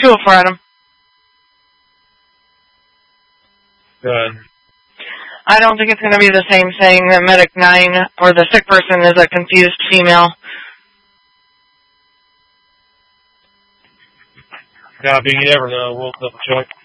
2 for Adam. Good. I don't think it's going to be the same thing. The medic 9 or the sick person is a confused female. Copy, you never know. We'll double check.